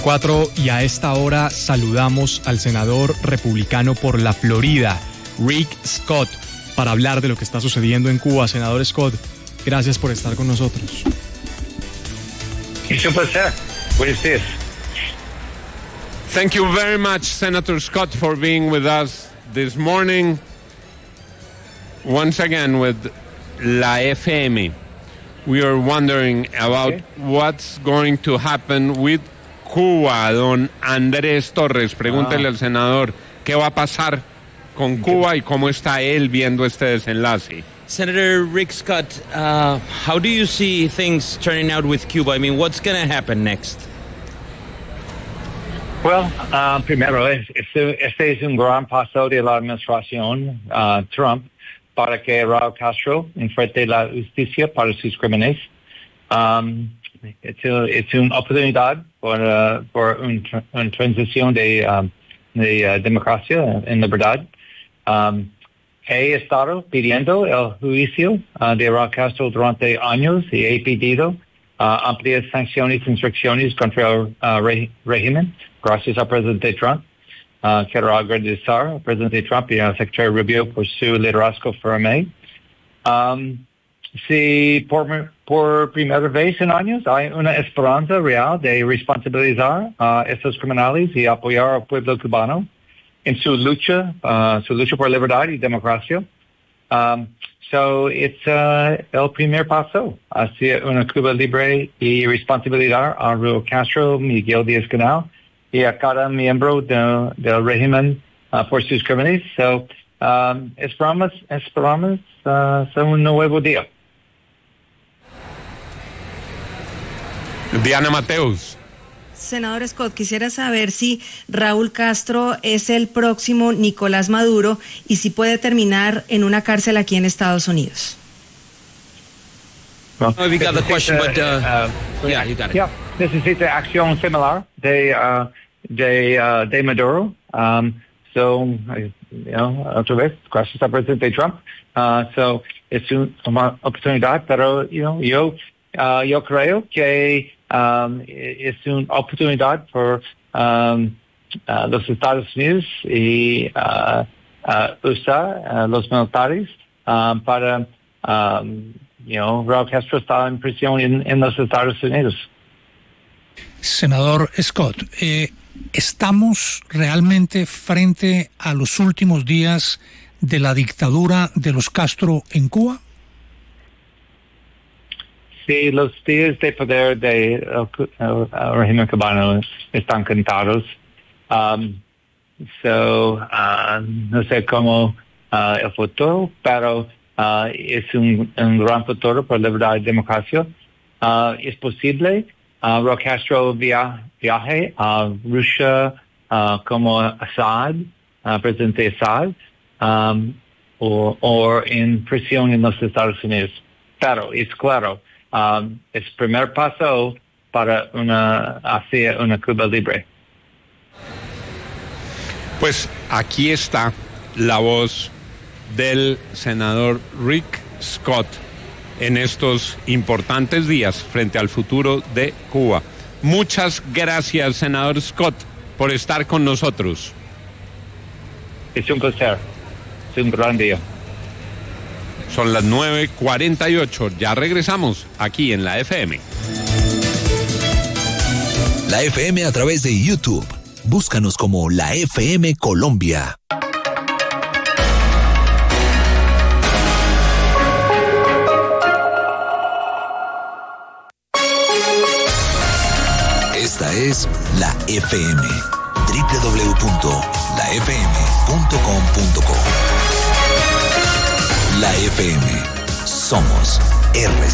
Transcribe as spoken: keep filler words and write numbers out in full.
Cuatro, y a esta hora saludamos al senador republicano por la Florida, Rick Scott, para hablar de lo que está sucediendo en Cuba. Senador Scott, gracias por estar con nosotros. Es un placer. Buenos días. Thank you very much, Senator Scott, for being with us this morning. Once again with La F M. We are wondering about okay. what's going to happen with Cuba. Don Andrés Torres, pregúntele ah. al senador qué va a pasar con Cuba y cómo está él viendo este desenlace. Senator Rick Scott, uh, how do you see things turning out with Cuba? I mean, what's going to happen next? Well, uh, primero, este, este es un gran paso de la administración uh, Trump para que Raúl Castro enfrente la justicia para sus crímenes. Um, es, es una oportunidad por, uh, por un, una transición de, um, de uh, democracia en libertad. Um, he estado pidiendo el juicio uh, de Raúl Castro durante años y he pedido uh, amplias sanciones y instrucciones contra el uh, re, régimen. Gracias al presidente Trump. Uh, quiero agradecer al presidente Trump y al secretario Rubio por su liderazgo firme. Um, si por, por primera vez en años hay una esperanza real de responsabilizar a estos criminales y apoyar al pueblo cubano en su lucha, uh, su lucha por libertad y democracia. Um, so it's uh, el primer paso hacia una Cuba libre y responsabilidad a Raúl Castro, Miguel Díaz-Canel y a cada miembro de, del régimen uh, por sus crímenes. So, um, esperamos, esperamos uh, un nuevo día. Diana Mateus. Senador Scott, quisiera saber si Raúl Castro es el próximo Nicolás Maduro y si puede terminar en una cárcel aquí en Estados Unidos. Well, oh, we got the question, but uh, uh, yeah, you got it. Yeah, necesita acción similar de uh, de uh, de Maduro. Um, so, you know, otra vez, gracias al presidente Trump. Uh, so, es una oportunidad, pero, you know, yo uh, yo creo que um, es una oportunidad por um, uh, los Estados Unidos y uh, uh, usar uh, los militares um, para um, You know, Raúl Castro está en prisión en, en los Estados Unidos. Senador Scott, eh, ¿estamos realmente frente a los últimos días de la dictadura de los Castro en Cuba? Sí, los días de poder del régimen cubano están contados. Um, so, uh, no sé cómo uh, el futuro, pero Uh, es un, un gran futuro por libertad y democracia. Uh, es posible uh, Raúl Castro via, viaje a Rusia uh, como Assad, uh, presidente Assad, um, o, o en prisión en los Estados Unidos. Pero es claro, um, es el primer paso para una hacia una Cuba libre. Pues aquí está la voz del senador Rick Scott en estos importantes días frente al futuro de Cuba. Muchas gracias, senador Scott, por estar con nosotros. Es un placer. Es un gran día. Son las nueve cuarenta y ocho. Ya regresamos aquí en la F M. La F M a través de YouTube. Búscanos como la F M Colombia. Esta es la F M, doble u doble u doble u punto la f m punto com punto co. La F M, somos R.